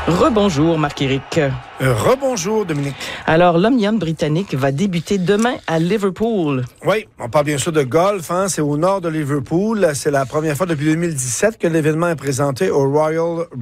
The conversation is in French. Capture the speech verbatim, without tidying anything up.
Rebonjour, Marc-Éric. Rebonjour, Dominique. Alors, l'Omnium britannique va débuter demain à Liverpool. Oui, on parle bien sûr de golf. Hein? C'est au nord de Liverpool. C'est la première fois depuis deux mille dix-sept que l'événement est présenté au Royal